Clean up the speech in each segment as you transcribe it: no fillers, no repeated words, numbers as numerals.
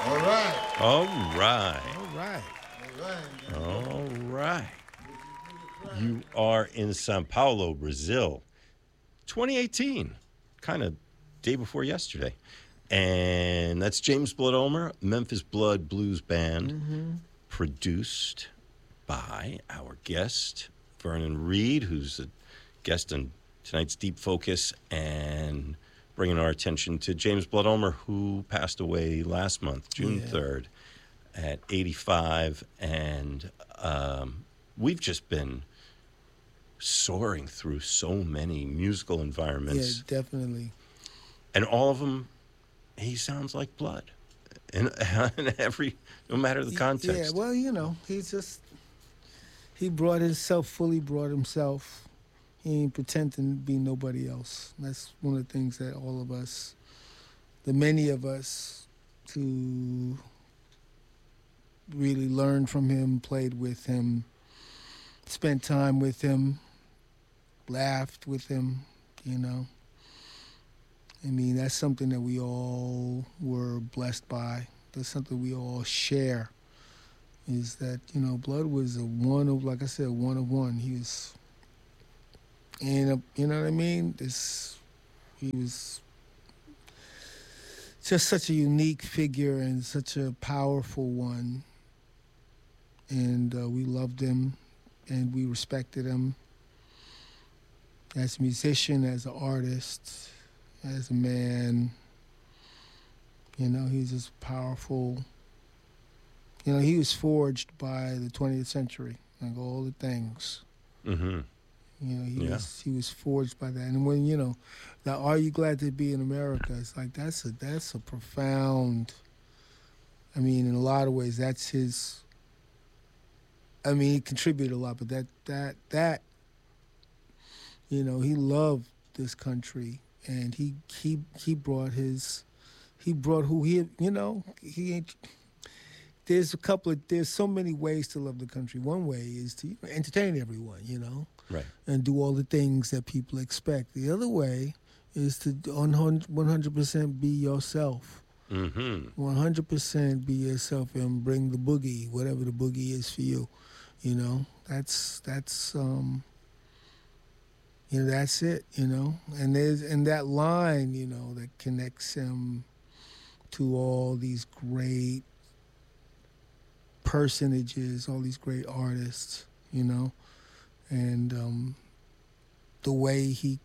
All right. All right. All right. All right. All right. You are in Sao Paulo, Brazil. 2018. Kind of day before yesterday. And that's James Blood Ulmer, Memphis Blood Blues Band, produced by our guest, Vernon Reid, who's a guest on tonight's Deep Focus, and bringing our attention to James Blood Ulmer, who passed away last month, June 3rd, at 85. And we've just been soaring through so many musical environments. Yeah, definitely. And all of them, he sounds like Blood. And every, no matter the context. Yeah, well, he brought himself, fully brought himself. He ain't pretending to be nobody else. That's one of the things that all of us, the many of us, to really learn from him, played with him, spent time with him, laughed with him, I mean, that's something that we all were blessed by. That's something we all share, is that, Blood was a one of, like I said, one of one. He was, and you know what I mean? He was just such a unique figure and such a powerful one. And we loved him and we respected him as a musician, as an artist, as a man. He's just powerful. He was forged by the 20th century, like all the things. Mm-hmm. He was forged by that. And when, now, are you glad to be in America? It's like, that's a profound, I mean, in a lot of ways, that's his, I mean, he contributed a lot, but that he loved this country, and he brought who he ain't. There's so many ways to love the country. One way is to entertain everyone, Right. and do all the things that people expect. The other way is to 100% be yourself. Mm-hmm. 100% be yourself and bring the boogie, whatever the boogie is for you. That's that's it. And that line, that connects him to all these great personages, all these great artists, and the way he's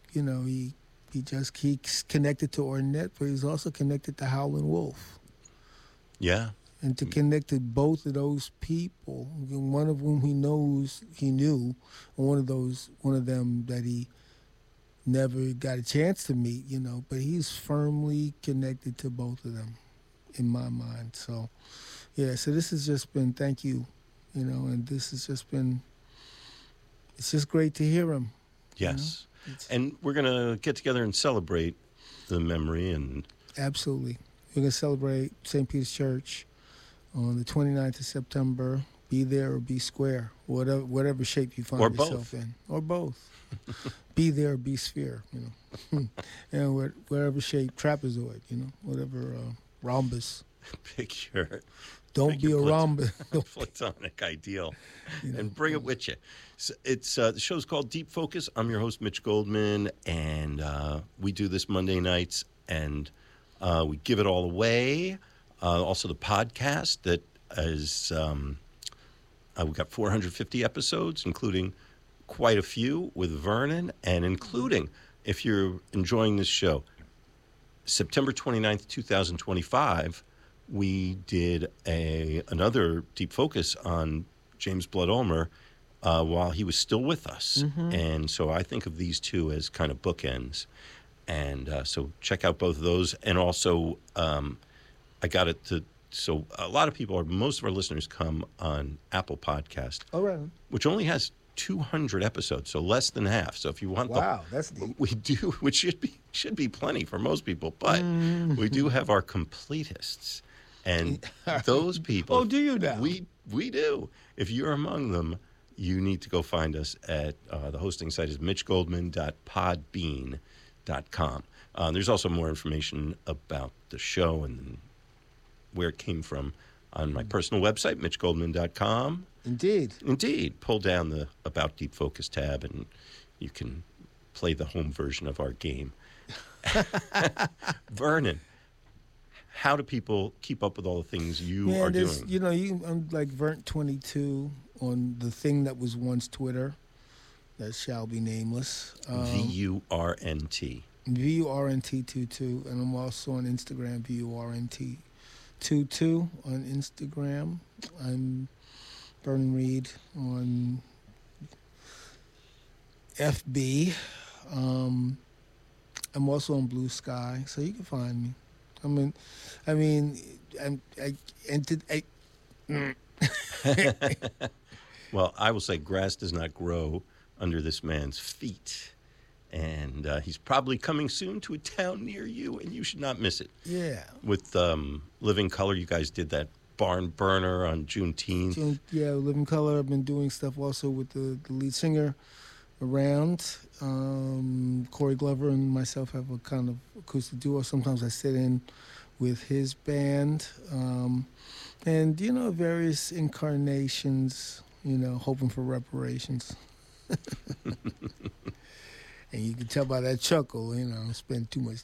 connected to Ornette, but he's also connected to Howlin' Wolf. Yeah. And to connect to both of those people, one of whom he knew, and one of them that he never got a chance to meet, but he's firmly connected to both of them, in my mind. So, yeah, so this has just been, thank you, and this has just been, it's just great to hear him. Yes. And we're going to get together and celebrate the memory. And absolutely. We're going to celebrate St. Peter's Church on the 29th of September. Be there or be square, whatever shape you find yourself in. Or both. Be there or be sphere, and whatever shape, trapezoid, whatever, rhombus. Picture. Don't be a rhombus. Platonic ideal. And bring it with you. So it's the show's called Deep Focus. I'm your host, Mitch Goldman, and we do this Monday nights, and we give it all away. Also the podcast that is, we've got 450 episodes, including quite a few with Vernon, and including, if you're enjoying this show, September 29th, 2025, we did another Deep Focus on James Blood Ulmer while he was still with us. Mm-hmm. And so I think of these two as kind of bookends. And so check out both of those. And also, I got it to, so a lot of people, most of our listeners come on Apple Podcast, which only has 200 episodes, so less than half. So if you want, that's deep. We do, which should be plenty for most people, but we do have our completists, and those people. Oh, do you now? We do. If you're among them, you need to go find us at the hosting site is mitchgoldman.podbean.com. There's also more information about the show and where it came from on my personal website, mitchgoldman.com. Indeed. Pull down the About Deep Focus tab, and you can play the home version of our game. Vernon, how do people keep up with all the things you are doing? You know, I'm like Vert22 on the thing that was once Twitter, that shall be nameless. VURNT. VURNT22, and I'm also on Instagram, VURNT22 on Instagram. I'm Vernon Reid on FB. I'm also on Blue Sky, so you can find me. Well, I will say grass does not grow under this man's feet. And he's probably coming soon to a town near you, and you should not miss it. Yeah. With Living Color, you guys did that barn burner on Juneteenth. Yeah, Living Color. I've been doing stuff also with the lead singer around. Corey Glover and myself have a kind of acoustic duo. Sometimes I sit in with his band. And, you know, various incarnations, you know, hoping for reparations. And you can tell by that chuckle, you know, spend too much